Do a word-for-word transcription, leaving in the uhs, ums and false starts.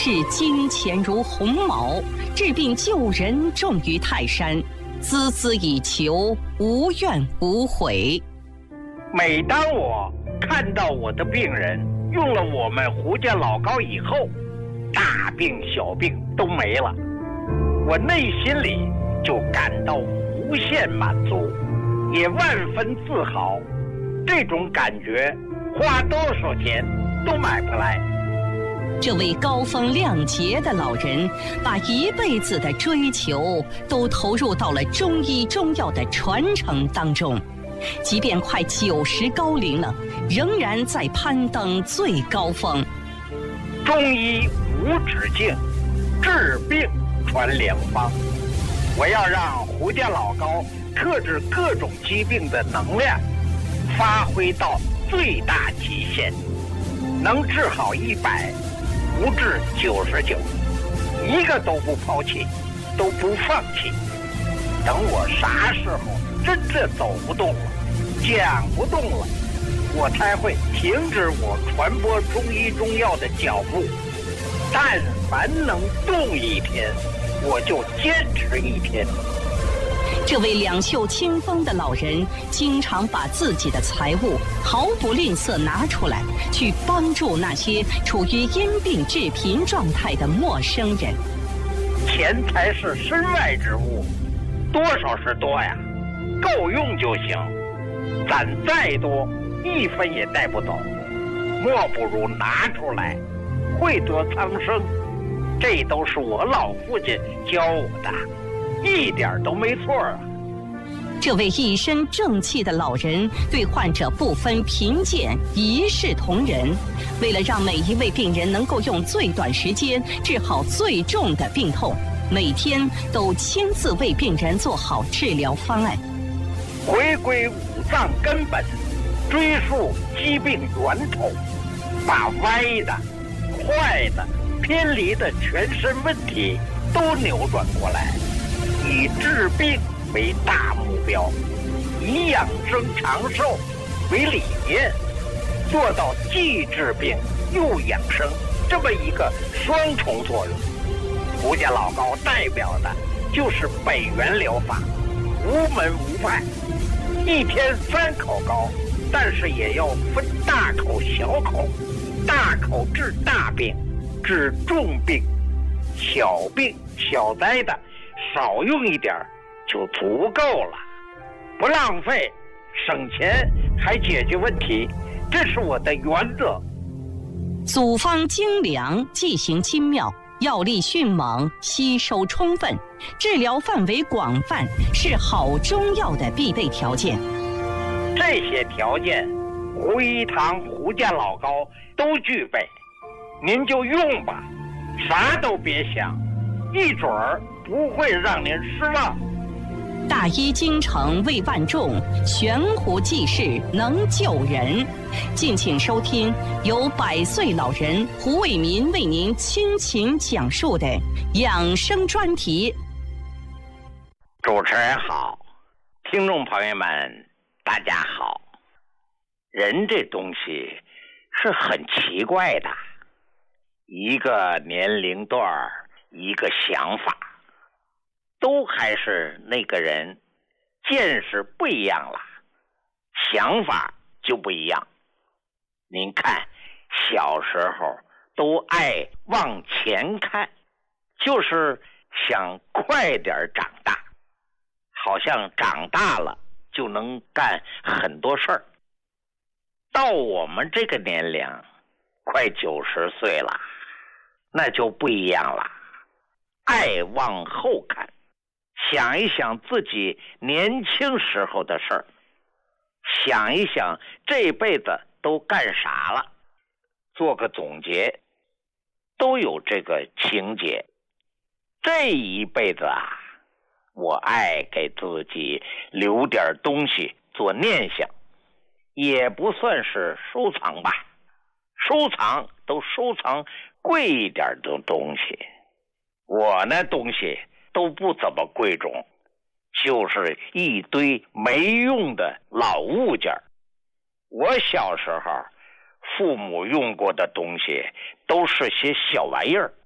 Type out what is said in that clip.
视金钱如鸿毛，治病救人重于泰山，孜孜以求，无怨无悔。 每当我看到我的病人用了我们胡家老膏以后，大病小病都没了，我内心里就感到无限满足，也万分自豪。这种感觉花多少钱都买不来。 这位高风亮节的老人，把一辈子的追求都投入到了中医中药的传承当中，即便快九十高龄了，仍然在攀登最高峰。 中医无止境，治病传良方。我要让胡家老膏克制各种疾病的能量发挥到最大极限，能治好一百，不治九十九，一个都不抛弃，都不放弃。等我啥时候真正走不动了，讲不动了，我才会停止我传播中医中药的脚步。但凡能动一天，我就坚持一天。 这位两袖清风的老人，经常把自己的财物毫不吝啬拿出来，去帮助那些处于因病致贫状态的陌生人。 钱财是身外之物，多少是多呀，够用就行。攒再多，一分也带不走，莫不如拿出来，惠泽苍生。这都是我老父亲教我的，一点都没错啊。 这位一身正气的老人对患者不分贫贱，一视同仁。为了让每一位病人能够用最短时间治好最重的病痛，每天都亲自为病人做好治疗方案。 回归五脏根本，追溯疾病源头，把歪的、坏的、偏离的全身问题都扭转过来，以治病为大目标，以养生长寿为理念，做到既治病又养生这么一个双重作用。胡家老膏代表的就是北元疗法，无门无派，一天三口膏，但是也要分大口小口，大口治大病，治重病，小病小灾的少用一点就足够了，不浪费，省钱还解决问题，这是我的原则。 组方精良，剂型精妙，药力迅猛，吸收充分，治疗范围广泛，是好中药的必备条件。 这些条件，胡一堂胡家老膏都具备，您就用吧，啥都别想，一准儿不会让您失望。 大医精诚为万众，悬壶济世能救人。敬请收听由百岁老人胡卫民为您倾情讲述的养生专题。 主持人好，听众朋友们大家好。人这东西是很奇怪的，一个年龄段一个想法，都还是那个人，见识不一样了，想法就不一样。您看小时候都爱往前看，就是想快点长大，好像长大了就能干很多事儿。到我们这个年龄快九十岁了，那就不一样了，爱往后看，想一想自己年轻时候的事儿，想一想这辈子都干啥了，做个总结，都有这个情节。这一辈子啊，我爱给自己留点东西做念想，也不算是收藏吧，收藏都收藏贵一点的东西，我那东西都不怎么贵重，就是一堆没用的老物件。我小时候父母用过的东西都是些小玩意儿，